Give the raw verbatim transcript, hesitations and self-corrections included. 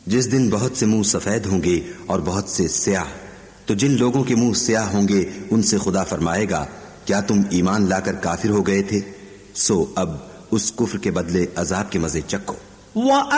जिस दिन बहुत से मुंह सफेद होंगे और बहुत से स्याह, तो जिन लोगों के मुंह स्याह होंगे उनसे खुदा फरमाएगा, क्या तुम ईमान लाकर काफिर हो गए थे? सो अब उस कुफ्र के बदले अजाब के मजे चखो।